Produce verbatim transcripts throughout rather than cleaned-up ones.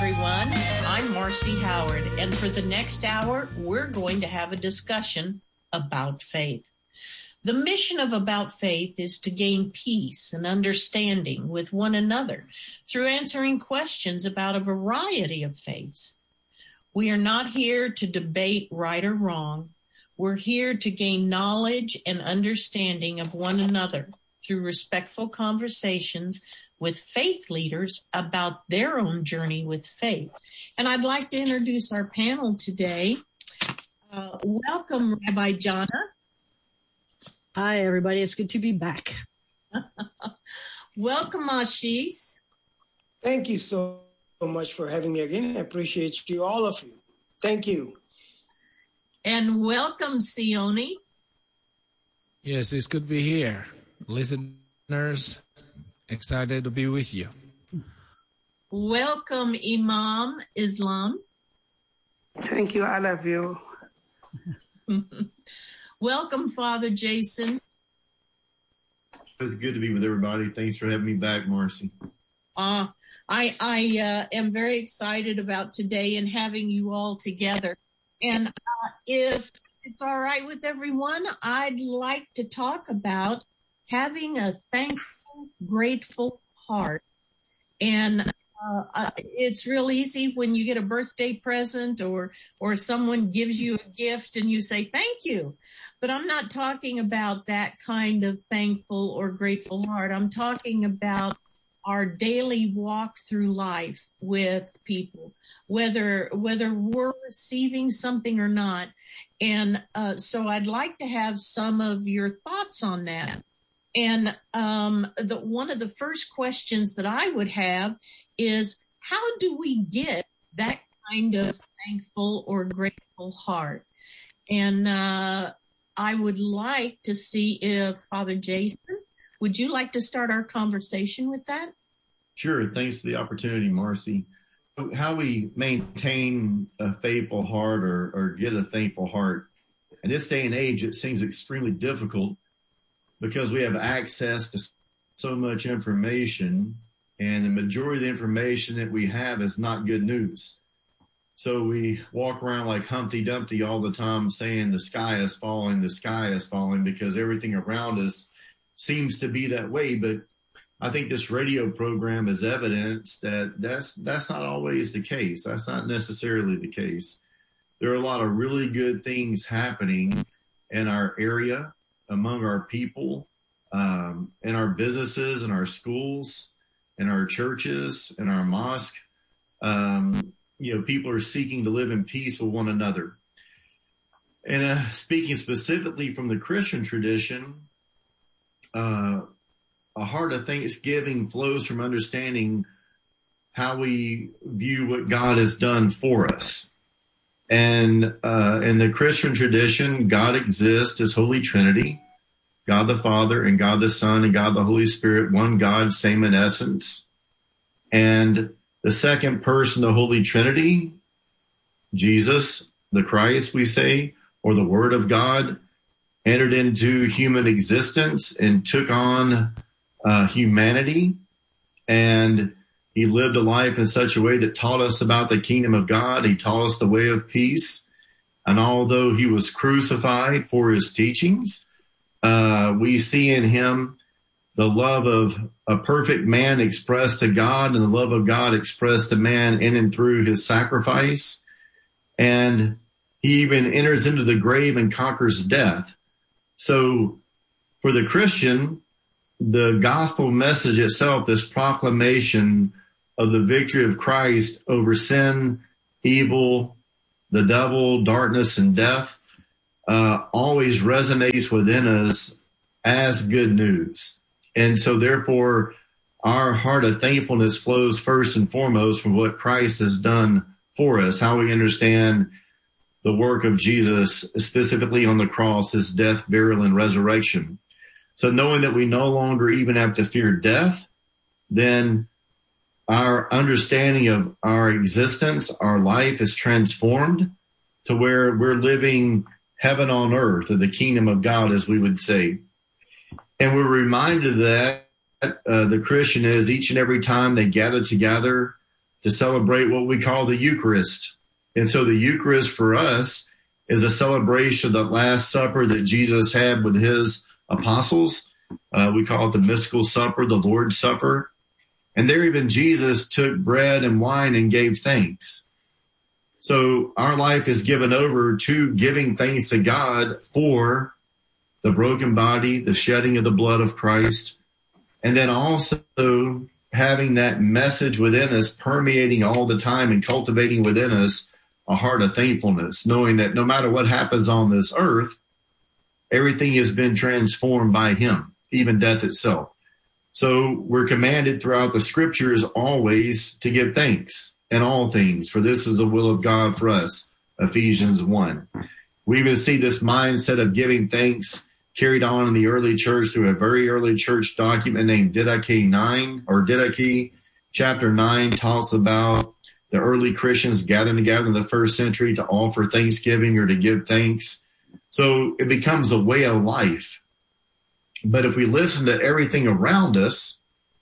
everyone. I'm Marcy Howard, and for the next hour, we're going to have a discussion about faith. The mission of About Faith is to gain peace and understanding with one another through answering questions about a variety of faiths. We are not here to debate right or wrong. We're here to gain knowledge and understanding of one another through respectful conversations with faith leaders about their own journey with faith. And I'd like to introduce our panel today. Uh, welcome, Rabbi Jana. Hi, everybody. It's good to be back. Welcome, Ashish. Thank you so much for having me again. I appreciate you, all of you. Thank you. And welcome, Sione. Yes, it's good to be here. Listeners, excited to be with you. Welcome, Imam Islam. Thank you. I love you. Welcome, Father Jason. It's good to be with everybody. Thanks for having me back, Marcy. Uh, I, I uh, am very excited about today and having you all together. And uh, if it's all right with everyone, I'd like to talk about having a thankful, grateful heart. And uh, uh, it's real easy when you get a birthday present or or someone gives you a gift and you say, thank you. But I'm not talking about that kind of thankful or grateful heart. I'm talking about our daily walk through life with people, whether whether we're receiving something or not. And uh, so I'd like to have some of your thoughts on that. And um, the, one of the first questions that I would have is, how do we get that kind of thankful or grateful heart? And uh, I would like to see if Father Jason, would you like to start our conversation with that? Sure. Thanks for the opportunity, Marcy. How we maintain a faithful heart or, or get a thankful heart. In this day and age, it seems extremely difficult because we have access to so much information, and the majority of the information that we have is not good news. So we walk around like Humpty Dumpty all the time saying the sky is falling, the sky is falling, because everything around us seems to be that way. But I think this radio program is evidence that that's, that's not always the case. That's not necessarily the case. There are a lot of really good things happening in our area, among our people, um, in our businesses, in our schools, in our churches, in our mosque. Um, you know, people are seeking to live in peace with one another. And uh, speaking specifically from the Christian tradition, uh, a heart of thanksgiving flows from understanding how we view what God has done for us. And uh, in the Christian tradition, God exists as Holy Trinity, God the Father and God the Son and God the Holy Spirit, one God, same in essence. And the second person, the Holy Trinity, Jesus, the Christ, we say, or the Word of God, entered into human existence and took on uh, humanity. And he lived a life in such a way that taught us about the kingdom of God. He taught us the way of peace. And although he was crucified for his teachings, uh, we see in him the love of a perfect man expressed to God and the love of God expressed to man in and through his sacrifice. And he even enters into the grave and conquers death. So for the Christian, the gospel message itself, this proclamation of the victory of Christ over sin, evil, the devil, darkness, and death, uh, always resonates within us as good news. And so therefore, our heart of thankfulness flows first and foremost from what Christ has done for us, how we understand the work of Jesus, specifically on the cross, his death, burial, and resurrection. So knowing that we no longer even have to fear death, then our understanding of our existence, our life is transformed to where we're living heaven on earth, or the kingdom of God, as we would say. And we're reminded that uh, the Christian is each and every time they gather together to celebrate what we call the Eucharist. And so the Eucharist for us is a celebration of the Last Supper that Jesus had with his apostles. Uh, we call it the mystical supper, the Lord's Supper. And there even Jesus took bread and wine and gave thanks. So our life is given over to giving thanks to God for the broken body, the shedding of the blood of Christ, and then also having that message within us permeating all the time and cultivating within us a heart of thankfulness, knowing that no matter what happens on this earth, everything has been transformed by him, even death itself. So we're commanded throughout the scriptures always to give thanks in all things, for this is the will of God for us, Ephesians one. We even see this mindset of giving thanks carried on in the early church through a very early church document named Didache nine, or Didache chapter nine talks about the early Christians gathering together in the first century to offer thanksgiving or to give thanks. So it becomes a way of life. But if we listen to everything around us,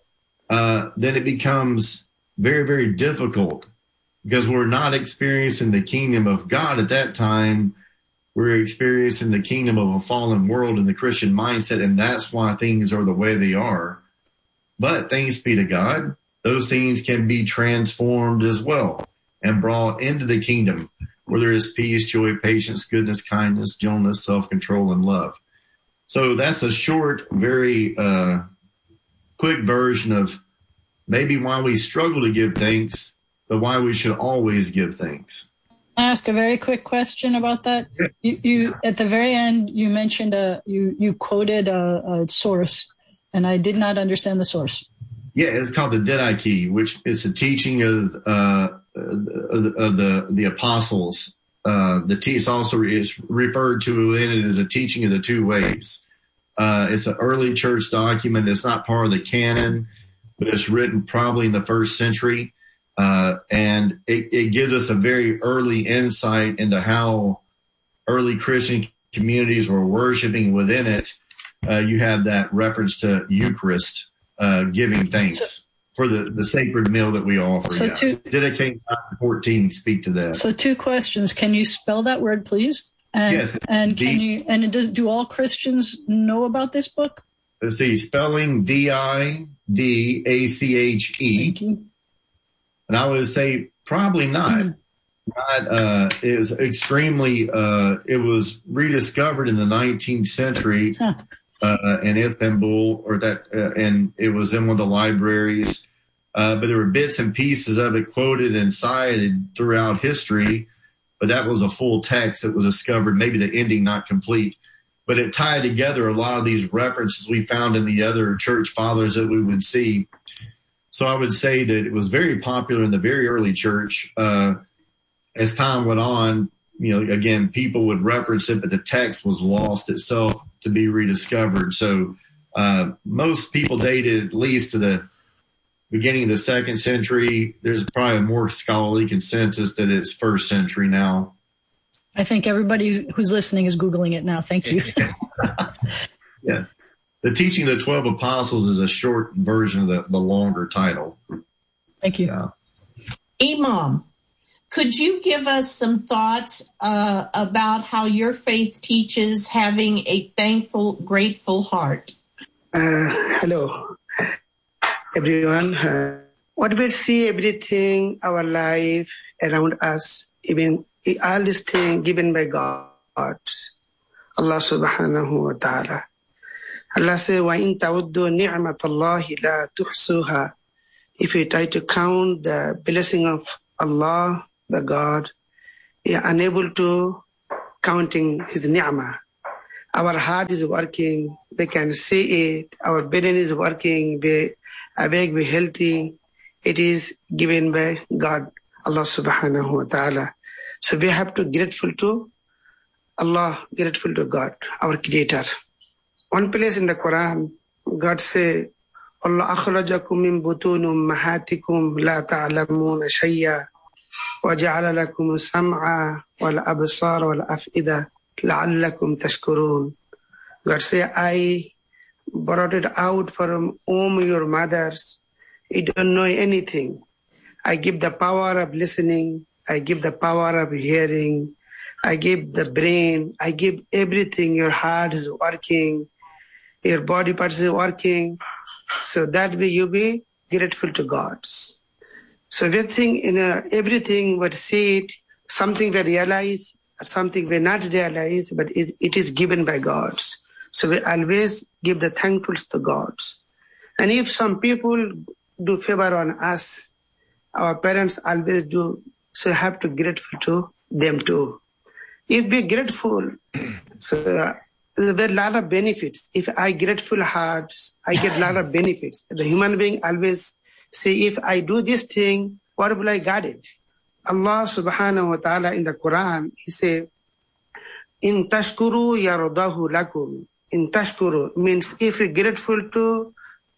uh, then it becomes very, very difficult because we're not experiencing the kingdom of God at that time. We're experiencing the kingdom of a fallen world in the Christian mindset, and that's why things are the way they are. But thanks be to God, those things can be transformed as well and brought into the kingdom where there is peace, joy, patience, goodness, kindness, gentleness, self-control, and love. So that's a short, very uh, quick version of maybe why we struggle to give thanks, but why we should always give thanks. Can I ask a very quick question about that? Yeah. You, you at the very end, you mentioned a you you quoted a, a source, and I did not understand the source. Yeah, it's called the Didache, which is a teaching of uh, of, the, of the the apostles. Uh, the t- it's also is referred to in it as a teaching of the two ways. Uh, it's an early church document. It's not part of the canon, but it's written probably in the first century. Uh, and it, it gives us a very early insight into how early Christian communities were worshiping within it. Uh, you have that reference to Eucharist, uh, giving thanks so, for the, the sacred meal that we offer. So yeah. two, Didache fourteen speak to that. So two questions. Can you spell that word, please? And, yes. And D- can you, and do, do all Christians know about this book? Let's see, spelling D I D A C H E. Thank you. And I would say probably not. Mm. Not uh, it was extremely. Uh, it was rediscovered in the nineteenth century huh. uh, in Istanbul, or that, uh, and it was in one of the libraries. Uh, but there were bits and pieces of it quoted and cited throughout history. But that was a full text that was discovered. Maybe the ending not complete, but it tied together a lot of these references we found in the other church fathers that we would see. So I would say that it was very popular in the very early church. Uh, as time went on, you know, again, people would reference it, but the text was lost itself to be rediscovered. So uh, most people dated at least to the beginning of the second century. There's probably a more scholarly consensus that it's first century now. I think everybody who's listening is Googling it now. Thank you. Yeah. The Teaching of the Twelve Apostles is a short version of the, the longer title. Thank you. Yeah. Imam, could you give us some thoughts uh, about how your faith teaches having a thankful, grateful heart? Uh, hello, everyone. Uh, what we see, everything, our life around us, even all these things given by God, Allah subhanahu wa ta'ala. Allah says, وَإِن تَعُدُّوا نِعْمَةَ اللَّهِ لَا تُحْصُوهَا. If you try to count the blessing of Allah, the God, you are unable to counting His ni'mah. Our heart is working, we can see it. Our brain is working, we awake, we healthy. It is given by God, Allah subhanahu wa ta'ala. So we have to be grateful to Allah, grateful to God, our Creator. One place in the Quran, God say, Allah akhrajakum min butun ummahatikum la ta'lamuna shay'a wa ja'ala lakum sam'a wal absara wal af'ida la'allakum tashkurun. God say, I brought it out from womb your mothers. You don't know anything. I give the power of listening. I give the power of hearing. I give the brain. I give everything. Your heart is working. Your body parts is working. So that way you be grateful to God. So everything, in a, everything we see it, something we realize, something we not realize, but it, it is given by God. So we always give the thankfuls to God. And if some people do favor on us, our parents always do, so have to be grateful to them too. If we're grateful, so uh, there are a lot of benefits. If I grateful heart, I get a lot of benefits. The human being always say, if I do this thing, what will I get it? Allah subhanahu wa ta'ala in the Quran, he said, in tashkuru yaradahu lakum. In tashkuru means if you're grateful to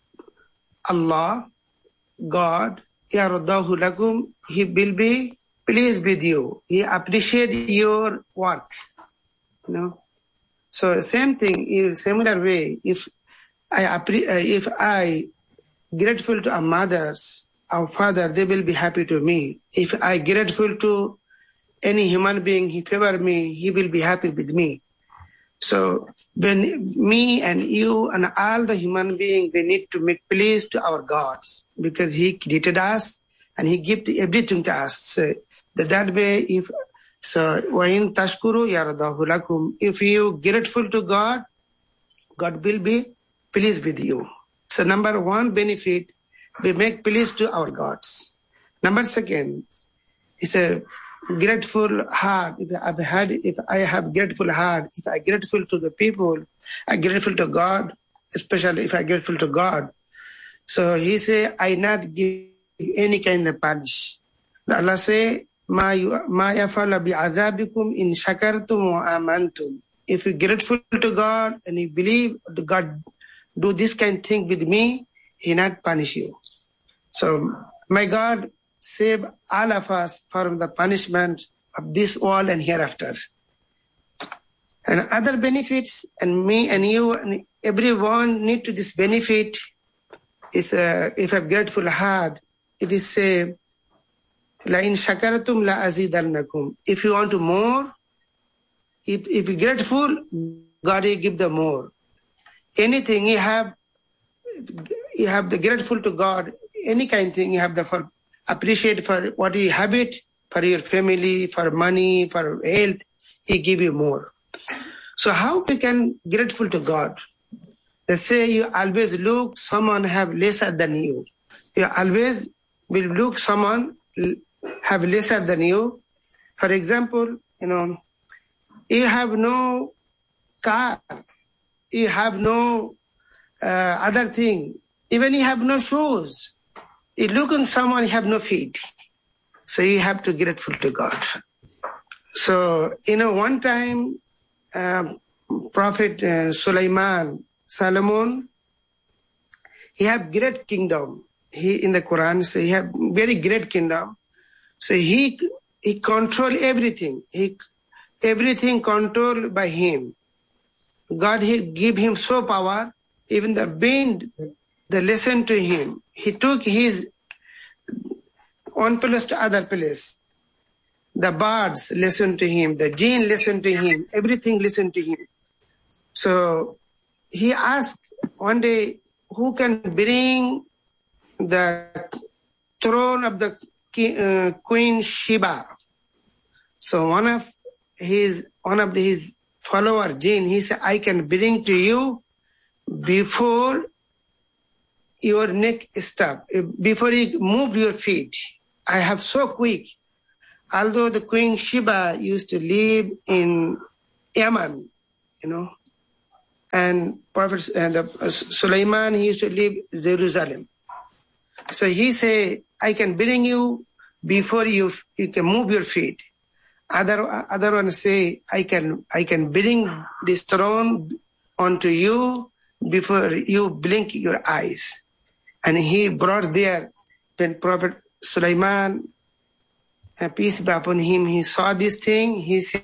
Allah, God, yaradahu lakum, he will be pleased with you. He appreciate your work. You know? So same thing, in similar way, if I if I grateful to our mothers, our father, they will be happy to me. If I grateful to any human being, he favor me, he will be happy with me. So when me and you and all the human beings, we need to make please to our gods because he created us and he gives everything to us. So that, that way, if so, وَإِن تَشْكُرُوا يَرْضَهُ لَكُمْ. If you grateful to God, God will be pleased with you. So number one benefit, we make pleased to our gods. Number second, is a grateful heart. If I've had, if I have grateful heart, if I grateful to the people, I grateful to God, especially if I grateful to God. So he say, I not give any kind of punish. Allah say, Ma yafala bi'azabikum in shakartum wa amantum. If you're grateful to God and you believe God do this kind of thing with me, he not punish you. So may God save all of us from the punishment of this world and hereafter. And other benefits, and me and you and everyone need to this benefit is uh, if I'm grateful heart, it is say, La in shakaratum la azidannakum. If you want to more, if, if you're grateful, God will give the more. Anything you have, you have the grateful to God, any kind of thing you have the for appreciate for what you have it, for your family, for money, for health, he give you more. So how we can grateful to God? They say you always look someone have lesser than you. You always will look someone have lesser than you. For example, you know, you have no car, you have no uh, other thing, even you have no shoes. You look on someone, you have no feet. So you have to be grateful to God. So, you know, one time, uh, Prophet uh, Sulaiman, Solomon, he have great kingdom. He in the Quran say he have very great kingdom. So he he control everything. He everything controlled by him. God he give him so power. Even the wind, they listen to him. He took his one place to other place. The birds listen to him. The jinn listen to him. Everything listen to him. So he asked one day, who can bring the throne of the uh, Queen Sheba? So one of his one of his follower, jinn, he said, I can bring to you before your neck stop, before you move your feet. I have so quick. Although the Queen Sheba used to live in Yemen, you know, and Prophet and uh, Sulaiman, he used to live in Jerusalem. So he said, I can bring you before you you can move your feet. Other other one say, I can I can bring this throne onto you before you blink your eyes. And he brought there when Prophet Sulaiman, uh, peace be upon him, he saw this thing, he said,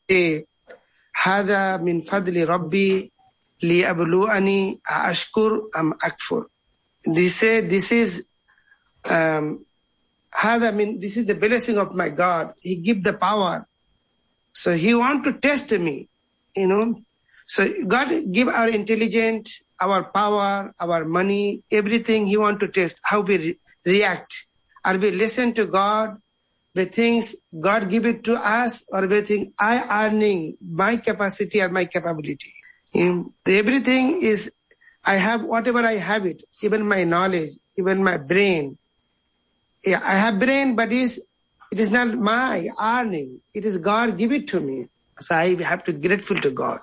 Hada min fadli Rabbi li ablu'ani ashkur am akfur. They say this is um, have, I mean, this is the blessing of my God. He give the power. So he want to test me, you know. So God give our intelligence, our power, our money, everything he want to test, how we re- react. Are we listen to God? We think God give it to us, or we think I earning my capacity or my capability. Um, everything is, I have whatever I have it, even my knowledge, even my brain. Yeah, I have brain, but it's, it is not my earning. It is God give it to me. So I have to be grateful to God.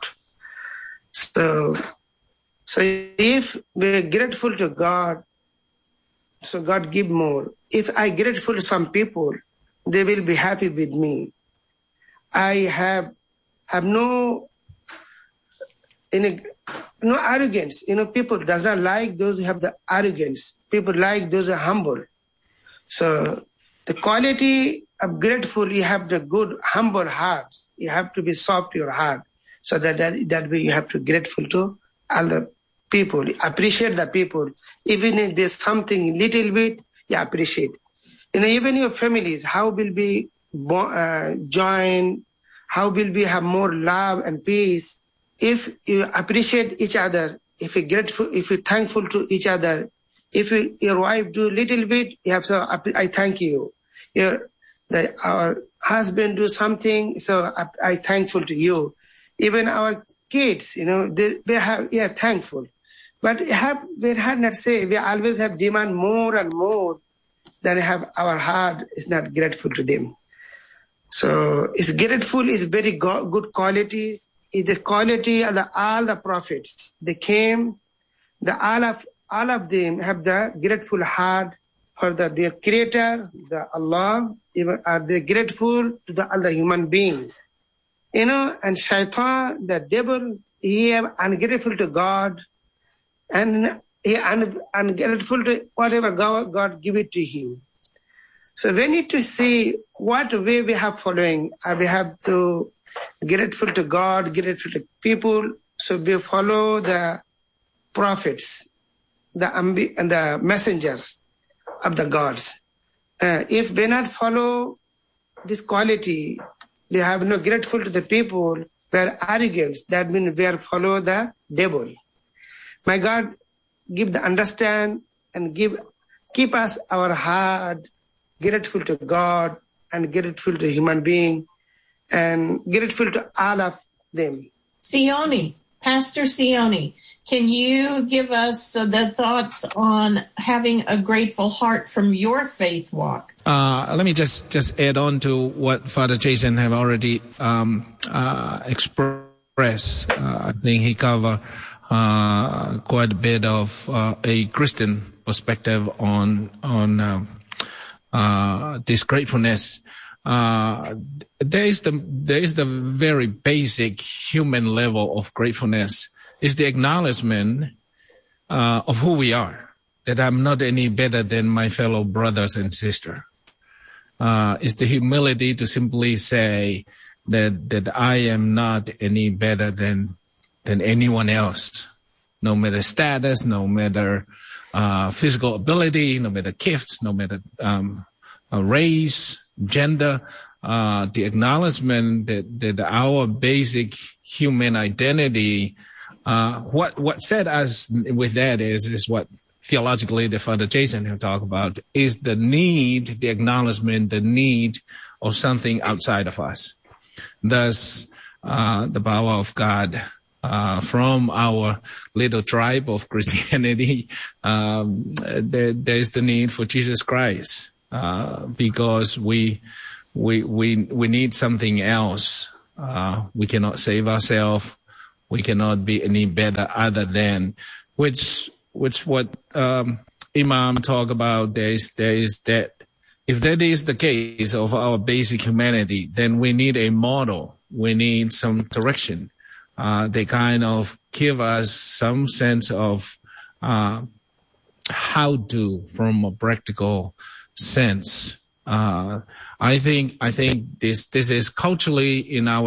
So, so if we're grateful to God, so God give more. If I grateful to some people, they will be happy with me. I have have no any, no arrogance. You know, people does not like those who have the arrogance. People like those who are humble. So the quality of grateful, you have the good, humble heart. You have to be soft your heart. So that, that, that way you have to be grateful to other people. Appreciate the people. Even if there's something little bit, you appreciate. You know, even your families, how will be uh, join, how will we have more love and peace if you appreciate each other, if you're grateful, if you're thankful to each other. If you, your wife do little bit, you have to, I thank you. Your, the, our husband do something, so I, I thankful to you. Even our kids, you know, they, they have, yeah, thankful. But have, we had not say, we always have demand more and more than have our heart is not grateful to them. So it's grateful is very go- good qualities. It's the quality of the, all the prophets. They came, the all of, all of them have the grateful heart for the, their creator, the Allah, even are they grateful to the other human beings. You know, and Shaitan, the devil, he is ungrateful to God, and he un, ungrateful to whatever God, God give it to him. So we need to see what way we have following. Uh, we have to grateful to God, grateful to people. So we follow the prophets, the ambi- and the messenger of the gods. Uh, if we not follow this quality, we have no grateful to the people, we are arrogant. That means we are follow the devil. My God, give the understand and give keep us our heart grateful to God and grateful to human being and grateful to all of them. Sione, Pastor Sione, can you give us uh, the thoughts on having a grateful heart from your faith walk? Uh, let me just, just add on to what Father Jason have already um, uh, expressed. Uh, I think he covered uh, quite a bit of uh, a Christian perspective on on uh, uh, this gratefulness. Uh, there is the there is the very basic human level of gratefulness. Is the acknowledgement uh, of who we are, that I'm not any better than my fellow brothers and sisters. Uh, it's the humility to simply say that that I am not any better than than anyone else, no matter status, no matter uh, physical ability, no matter gifts, no matter um, uh, race, gender. Uh, the acknowledgement that that our basic human identity. Uh, what, what set us with that is, is what theologically the Father Jason have talked about, is the need, the acknowledgement, the need of something outside of us. Thus, uh, the power of God, uh, from our little tribe of Christianity, um, there, there's the need for Jesus Christ, uh, because we, we, we, we need something else. Uh, we cannot save ourselves. We cannot be any better other than, which, which what, um, Imam talk about, there is, there is that, if that is the case of our basic humanity, then we need a model. We need some direction. Uh, they kind of give us some sense of, uh, how to, from a practical sense. Uh, I think, I think this, this is culturally in our